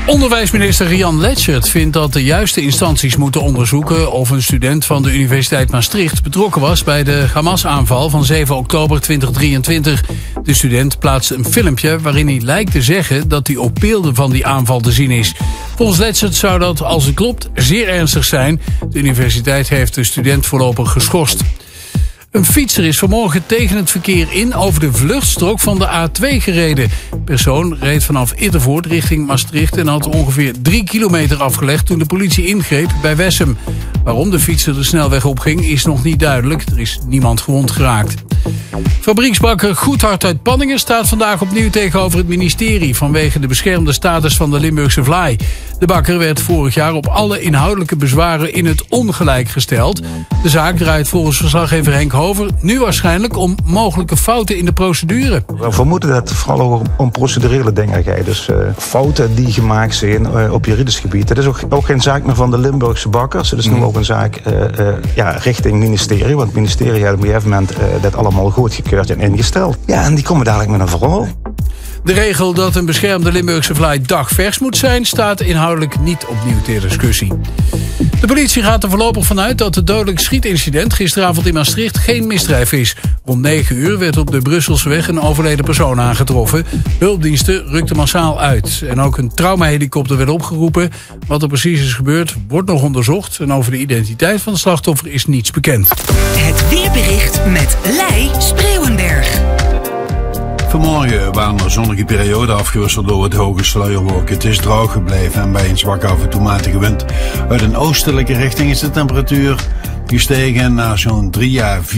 Onderwijsminister Rian Letschert vindt dat de juiste instanties moeten onderzoeken of een student van de Universiteit Maastricht betrokken was bij de Hamas-aanval van 7 oktober 2023. De student plaatste een filmpje waarin hij lijkt te zeggen dat hij op beelden van die aanval te zien is. Volgens Letschert zou dat, als het klopt, zeer ernstig zijn. De universiteit heeft de student voorlopig geschorst. Een fietser is vanmorgen tegen het verkeer in over de vluchtstrook van de A2 gereden. De persoon reed vanaf Ittervoort richting Maastricht en had ongeveer 3 kilometer afgelegd toen de politie ingreep bij Wessem. Waarom de fietser de snelweg opging is nog niet duidelijk. Er is niemand gewond geraakt. Fabrieksbakker Goedhart uit Panningen staat vandaag opnieuw tegenover het ministerie vanwege de beschermde status van de Limburgse vlaai. De bakker werd vorig jaar op alle inhoudelijke bezwaren in het ongelijk gesteld. De zaak draait volgens verslaggever Henk Hover nu waarschijnlijk om mogelijke fouten in de procedure. We vermoeden dat het vooral om procedurele dingen gaat. Dus fouten die gemaakt zijn op juridisch gebied. Het is ook geen zaak meer van de Limburgse bakkers. Het is nu ook een zaak richting het ministerie. Want het ministerie heeft op een gegeven moment dat allemaal goedgekeurd en ingesteld. Ja, en die komen dadelijk met een verhaal. De regel dat een beschermde Limburgse vlaai dagvers moet zijn staat inhoudelijk niet opnieuw ter discussie. De politie gaat er voorlopig vanuit dat het dodelijk schietincident gisteravond in Maastricht geen misdrijf is. Rond 9 uur werd op de Brusselseweg een overleden persoon aangetroffen. Hulpdiensten rukten massaal uit. En ook een traumahelikopter werd opgeroepen. Wat er precies is gebeurd wordt nog onderzocht. En over de identiteit van het slachtoffer is niets bekend. Het weerbericht met Lei Spreeuwenberg. Vanmorgen waren er zonnige perioden afgewisseld door het hoge sluierwolk. Het is droog gebleven en bij een zwakke af en toe matige wind uit een oostelijke richting is de temperatuur gestegen naar zo'n 3 à 4